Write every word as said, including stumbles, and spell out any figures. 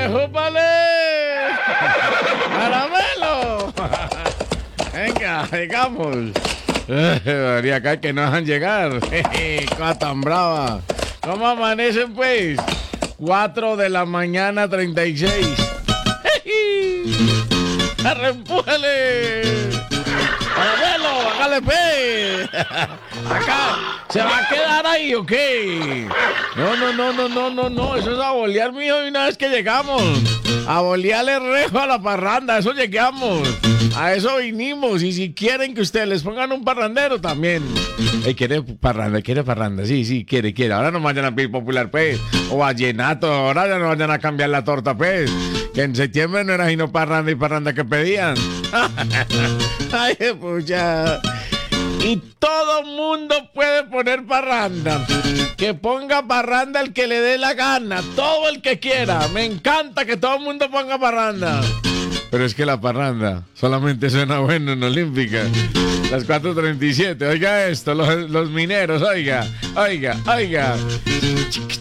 ¡Júpale! ¡Caramelo! Venga, llegamos. María, acá que no dejan llegar. Cosa tan brava. ¿Cómo amanecen, pues? Cuatro de la mañana, treinta y seis. ¡Arrempújale! ¡Caramelo, hágale, pues! Acá, ¿se va a quedar ahí o qué? No, no, no, no, no, no, no. Eso es a bolear, mijo, de una vez que llegamos. A bolearle rejo a la parranda, a eso llegamos. A eso vinimos. Y si quieren que ustedes les pongan un parrandero también. Él quiere parranda, quiere parranda. Sí, sí, quiere, quiere. Ahora no vayan a pedir popular, pues. O vallenato. Ahora ya no vayan a cambiar la torta, pues. Que en septiembre no era sino parranda y parranda que pedían. Ay, pucha. Y todo mundo puede poner parranda. Que ponga parranda el que le dé la gana. Todo el que quiera. Me encanta que todo el mundo ponga parranda. Pero es que la parranda solamente suena bueno en Olímpica. Las cuatro treinta y siete. Oiga esto, los, los mineros, oiga, oiga, oiga.